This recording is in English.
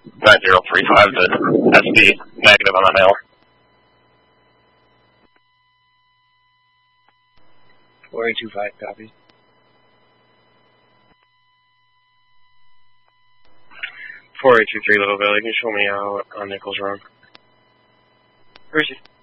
9035 to SD, negative on that mail. 4825, copy. 4823, Little Valley, can you show me out on Nichols Run? Where is he?